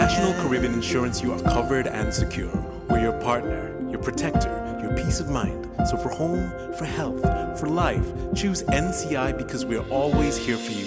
National Caribbean Insurance, you are covered and secure. We're your partner, your protector, your peace of mind. So for home, for health, for life, choose NCI because we're always here for you.